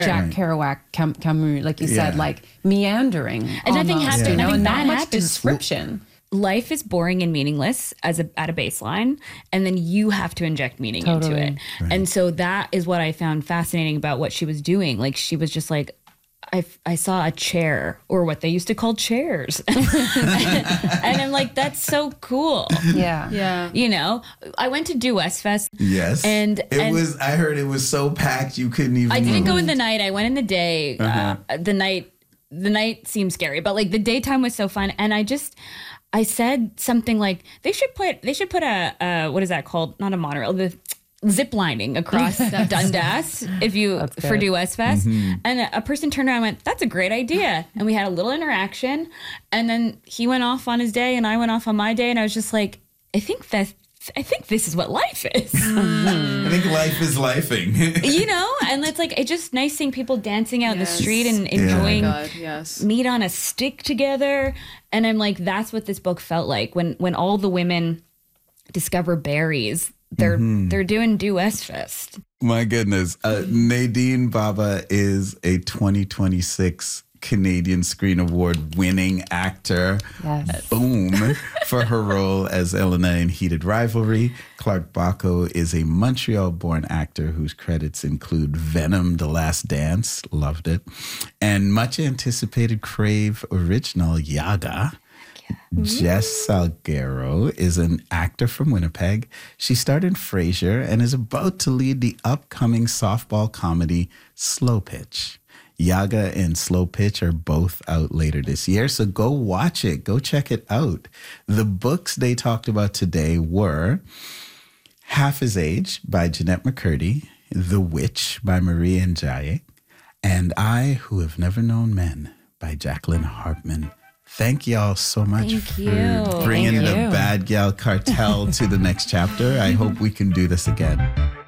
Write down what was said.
Jack Kerouac, Camus, like you said, like meandering. And nothing almost, happens. you know, and not much happens. description. Life is boring and meaningless at a baseline, and then you have to inject meaning into it. Right. And so that is what I found fascinating about what she was doing. Like, she was just like, I saw a chair, or what they used to call chairs. And I'm like, that's so cool. Yeah. You know, I went to Do West Fest. Yes. And I heard it was so packed you couldn't even I didn't move. go in the night. I went in the day. The night seemed scary, but like the daytime was so fun. And I said something like, they should put a what is that called? Not a monorail, the zip lining across Dundas for Do West Fest. Mm-hmm. And a person turned around and went, that's a great idea. And we had a little interaction, and then he went off on his day and I went off on my day, and I was just like, I think this is what life is. I think life is lifing. You know, and it's just nice seeing people dancing out in the street and enjoying meat on a stick together. And I'm like, that's what this book felt like when all the women discover berries. They're doing Do West Fest. My goodness. Nadine Baba is a 2026 Canadian Screen Award winning actor. Yes. Boom. For her role as Elena in Heated Rivalry. Clark Bacco is a Montreal-born actor whose credits include Venom: The Last Dance, loved it, and much anticipated Crave original Yaga. Jess Salguero is an actor from Winnipeg. She starred in Frasier and is about to lead the upcoming softball comedy Slow Pitch. Yaga and Slow Pitch are both out later this year, so go watch it. Go check it out. The books they talked about today were Half His Age by Jeanette McCurdy, The Witch by Marie Njaye, and I Who Have Never Known Men by Jacqueline Hartman. Thank y'all so much for bringing the Bad Gal Cartel to the next chapter. I hope we can do this again.